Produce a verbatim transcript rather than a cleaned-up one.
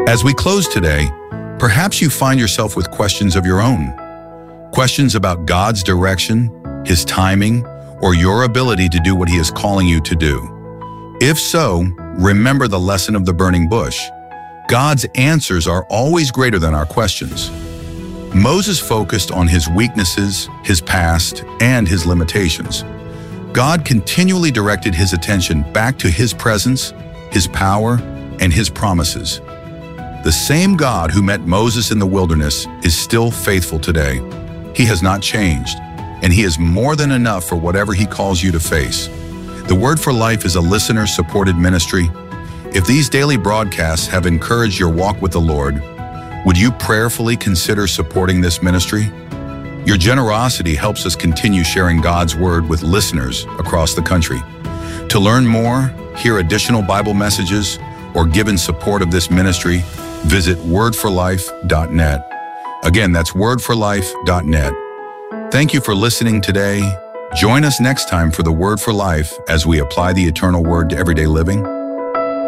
As we close today, perhaps you find yourself with questions of your own. Questions about God's direction, His timing, or your ability to do what He is calling you to do. If so, remember the lesson of the burning bush. God's answers are always greater than our questions. Moses focused on his weaknesses, his past, and his limitations. God continually directed his attention back to His presence, His power, and His promises. The same God who met Moses in the wilderness is still faithful today. He has not changed, and He is more than enough for whatever He calls you to face. The Word for Life is a listener-supported ministry. If these daily broadcasts have encouraged your walk with the Lord, would you prayerfully consider supporting this ministry? Your generosity helps us continue sharing God's Word with listeners across the country. To learn more, hear additional Bible messages, or give in support of this ministry, visit word for life dot net. Again, that's word for life dot net. Thank you for listening today. Join us next time for the Word for Life as we apply the eternal Word to everyday living.